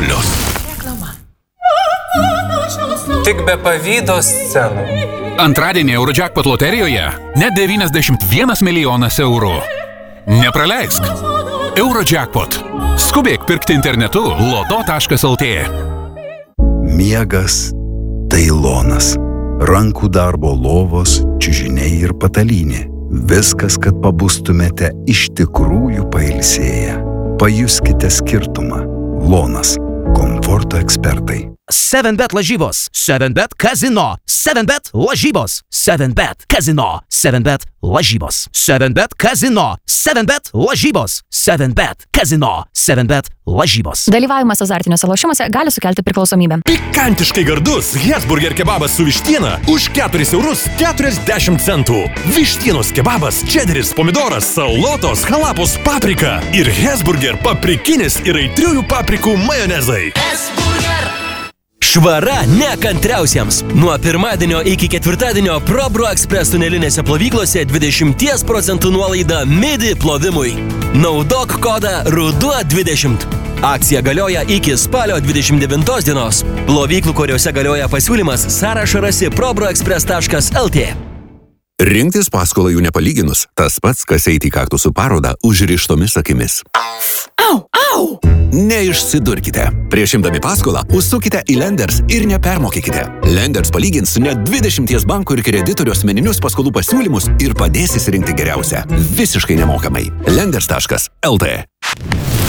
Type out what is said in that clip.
Reklama. Tik be pavydo scenų. Antradienį Eurojackpot loterijoje net 91 milijonas eurų. Nepraleisk. Eurojackpot. Skubėk pirkti internetu loto.lt. Miegas tai lonas. Rankų darbo lovos, čiužiniai ir patalynė. Viskas, kad pabustumėte iš tikrųjų pailsėję. Pajuskite skirtumą. Lonas. Komforto ekspertai. 7bet lažybos, 7bet kazino, 7bet lažybos, 7bet kazino, 7bet lažybos, 7bet kazino, 7bet lažybos, 7bet kazino, 7bet lažybos. Dalyvavimas azartiniuose lošimuose gali sukelti priklausomybę. Pikantiškai gardus Hesburger kebabas su vištiena už 4,40 €. Vištienos kebabas, čederis, pomidoras, salotos, halapos, paprika ir Hesburger paprikinis ir aitriųjų paprikų majonezai. Švara nekantriausiems. Nuo pirmadienio iki ketvirtadienio ProBro Express tunelinėse plovyklose 20% nuolaida midi plovimui. Naudok kodą RUDUO20. Akcija galioja iki spalio 29 dienos. Plovyklų, kuriuose galioja pasiūlymas, sąrašą rasi probroexpress.lt. Rinktis paskolą jų nepalyginus, tas pats, kas eiti į kaktusų parodą užrištomis akimis. Au! Neišsidurkite. Prieš imdami paskolą užsukite į Lenders ir nepermokykite. Lenders palygins net 20 bankų ir kreditorių asmeninius paskolų pasiūlymus ir padės įsirinkti geriausią. Visiškai nemokamai. Lenders.lt